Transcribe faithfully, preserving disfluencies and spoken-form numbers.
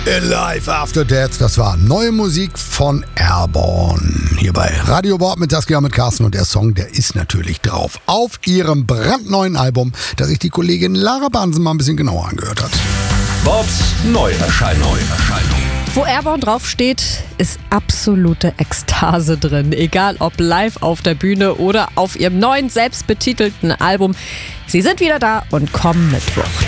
Alive After Death, das war neue Musik von Airborne. Hier bei Radio Bob mit Saskia, mit Carsten, und der Song, der ist natürlich drauf auf ihrem brandneuen Album, das sich die Kollegin Lara Bansen mal ein bisschen genauer angehört hat. Bobs Neuerscheinung. Wo Airborne draufsteht, ist absolute Ekstase drin. Egal ob live auf der Bühne oder auf ihrem neuen, selbstbetitelten Album. Sie sind wieder da und kommen mit Wucht.